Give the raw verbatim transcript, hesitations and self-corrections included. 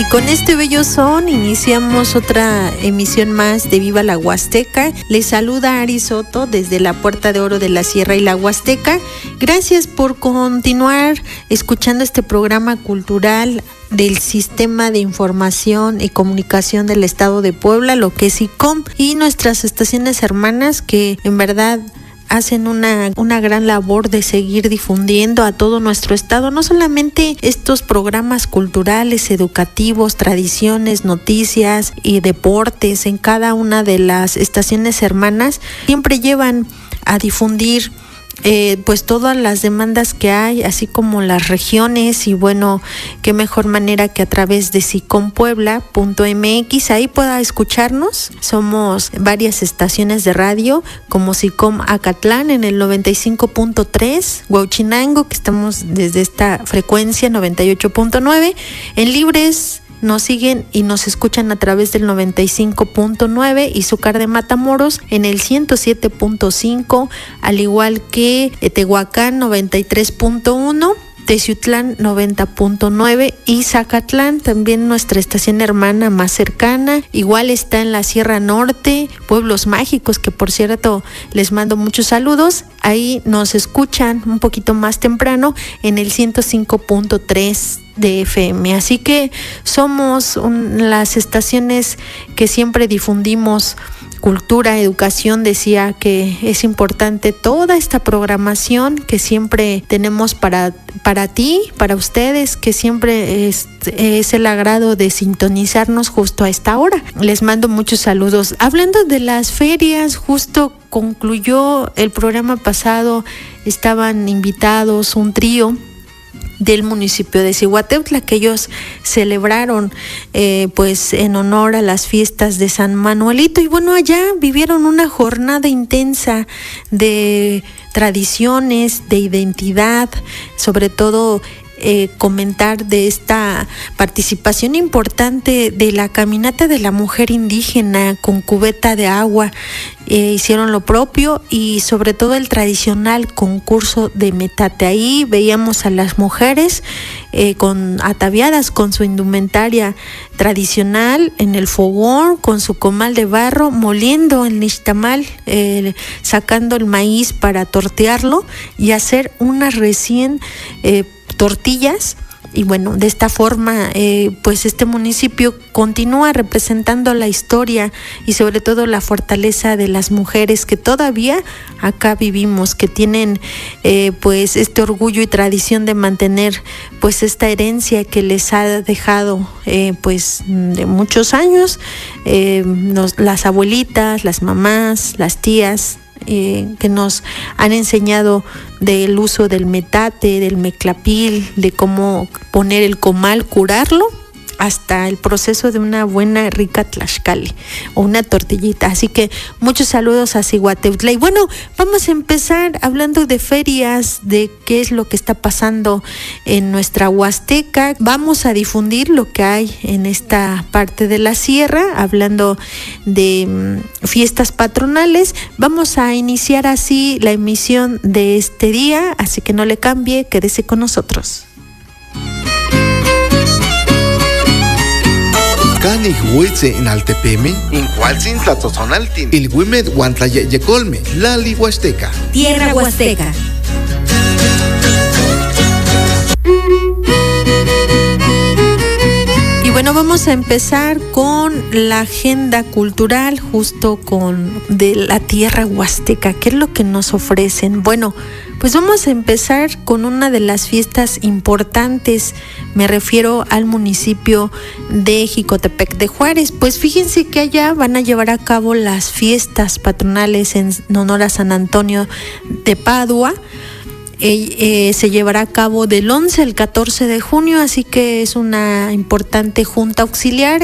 con este bello son iniciamos otra emisión más de Viva la Huasteca. Les saluda Ari Soto desde la Puerta de Oro de la Sierra y la Huasteca. Gracias por continuar escuchando este programa cultural del Sistema de Información y Comunicación del Estado de Puebla, lo que es I C O M, y nuestras estaciones hermanas que en verdad hacen una, una gran labor de seguir difundiendo a todo nuestro estado, no solamente estos programas culturales, educativos, tradiciones, noticias y deportes en cada una de las estaciones hermanas, siempre llevan a difundir Eh, pues todas las demandas que hay, así como las regiones, y bueno, qué mejor manera que a través de sicompuebla punto m x, ahí pueda escucharnos. Somos varias estaciones de radio, como Sicom Acatlán en el noventa y cinco punto tres, Huauchinango, que estamos desde esta frecuencia noventa y ocho punto nueve, en Libres nos siguen y nos escuchan a través del noventa y cinco punto nueve, y Izúcar de Matamoros en el ciento siete punto cinco, al igual que Tehuacán noventa y tres punto uno, Teciutlán noventa punto nueve y Zacatlán, también nuestra estación hermana más cercana. Igual está en la Sierra Norte, Pueblos Mágicos, que por cierto les mando muchos saludos. Ahí nos escuchan un poquito más temprano en el ciento cinco punto tres de F M. Así que somos un, las estaciones que siempre difundimos cultura, educación. Decía que es importante toda esta programación que siempre tenemos para, para ti, para ustedes, que siempre es, es el agrado de sintonizarnos justo a esta hora. Les mando muchos saludos. Hablando de las ferias, justo concluyó el programa pasado, estaban invitados un trío del municipio de Zihuateutla, que ellos celebraron eh, pues en honor a las fiestas de San Manuelito, y bueno, allá vivieron una jornada intensa de tradiciones, de identidad, sobre todo Eh, comentar de esta participación importante de la caminata de la mujer indígena con cubeta de agua. Eh, hicieron lo propio, y sobre todo el tradicional concurso de metate. Ahí veíamos a las mujeres eh, con ataviadas con su indumentaria tradicional en el fogón, con su comal de barro, moliendo el nixtamal, eh, sacando el maíz para tortearlo y hacer una recién eh, tortillas. Y bueno, de esta forma eh, pues este municipio continúa representando la historia y sobre todo la fortaleza de las mujeres que todavía acá vivimos, que tienen eh, pues este orgullo y tradición de mantener pues esta herencia que les ha dejado eh, pues de muchos años eh, nos, las abuelitas, las mamás, las tías, Eh, que nos han enseñado del uso del metate, del meclapil, de cómo poner el comal, curarlo, hasta el proceso de una buena rica tlaxcali o una tortillita. Así que muchos saludos a Zihuateutla. Y bueno, vamos a empezar hablando de ferias, de qué es lo que está pasando en nuestra Huasteca. Vamos a difundir lo que hay en esta parte de la sierra, hablando de um, fiestas patronales. Vamos a iniciar así la emisión de este día, así que no le cambie, quédese con nosotros. Canig huitze en Altepeme, in Hualtzin Tlatzozonaltin, il Wimed Huantlayecolme, Lali Huasteca. Tierra Huasteca. Y bueno, vamos a empezar con la agenda cultural, justo con de la Tierra Huasteca. ¿Qué es lo que nos ofrecen? Bueno, pues vamos a empezar con una de las fiestas importantes. Me refiero al municipio de Jicotepec de Juárez. Pues fíjense que allá van a llevar a cabo las fiestas patronales en honor a San Antonio de Padua. Eh, eh, se llevará a cabo del once al catorce de junio, así que es una importante junta auxiliar